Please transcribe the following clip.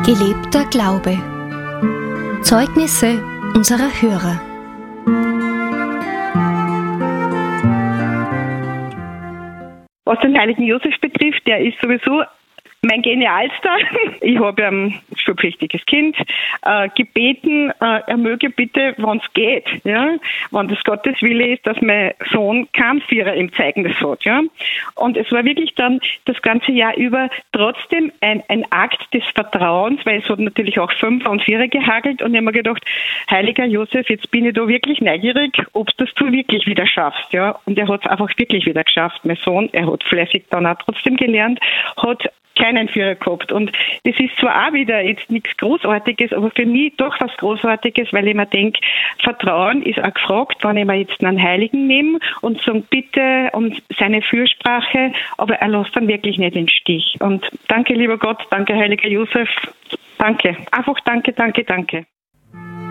Gelebter Glaube. Zeugnisse unserer Hörer. Was den heiligen Josef betrifft, der ist sowieso mein Genialster. Ich habe ein schulpflichtiges Kind gebeten, er möge bitte, wenn es geht, ja, wenn das Gottes Wille ist, dass mein Sohn keinen Vierer im Zeugnis hat. Ja. Und es war wirklich dann das ganze Jahr über trotzdem ein Akt des Vertrauens, weil es hat natürlich auch 5er und 4er gehagelt und ich habe mir gedacht, heiliger Josef, jetzt bin ich da wirklich neugierig, ob du das wirklich wieder schaffst. Ja. Und er hat es einfach wirklich wieder geschafft. Mein Sohn, er hat fleißig dann auch trotzdem gelernt, hat keinen Führer gehabt. Und das ist zwar auch wieder jetzt nichts Großartiges, aber für mich doch was Großartiges, weil ich mir denke, Vertrauen ist auch gefragt, wenn ich mir jetzt einen Heiligen nehme und sage bitte um seine Fürsprache, aber er lässt dann wirklich nicht den Stich. Und danke, lieber Gott, danke, heiliger Josef, danke. Einfach danke, danke, danke.